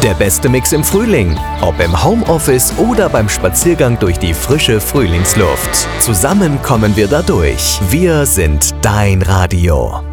Der beste Mix im Frühling. Ob im Homeoffice oder beim Spaziergang durch die frische Frühlingsluft. Zusammen kommen wir da durch. Wir sind dein Radio.